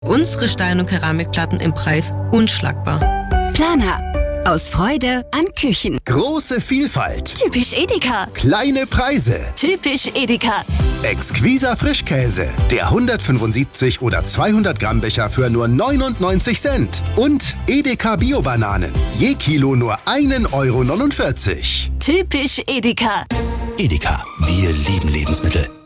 Unsere Stein- und Keramikplatten im Preis unschlagbar. Planer. Aus Freude an Küchen. Große Vielfalt. Typisch Edeka. Kleine Preise. Typisch Edeka. Exquiser Frischkäse. Der 175 oder 200 Gramm Becher für nur 99 Cent. Und Edeka Bio-Bananen. Je Kilo nur 1,49 €. Typisch Edeka. Edeka, wir lieben Lebensmittel.